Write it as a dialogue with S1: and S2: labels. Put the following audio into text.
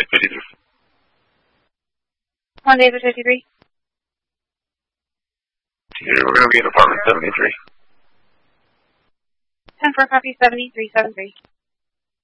S1: David 53.
S2: 1 David 53.
S1: Here, we're going to be in apartment 73.
S2: 10-4 copy 7373.